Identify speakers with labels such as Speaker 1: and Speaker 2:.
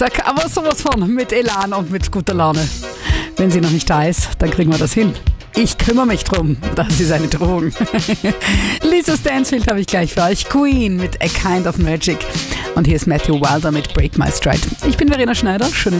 Speaker 1: Aber sowas von mit Elan und mit guter Laune. Wenn sie noch nicht da ist, dann kriegen wir das hin. Ich kümmere mich drum. Das ist eine Drohung. Lisa Stansfield habe ich gleich für euch. Queen mit A Kind of Magic. Und hier ist Matthew Wilder mit Break My Stride. Ich bin Verena Schneider. Schönen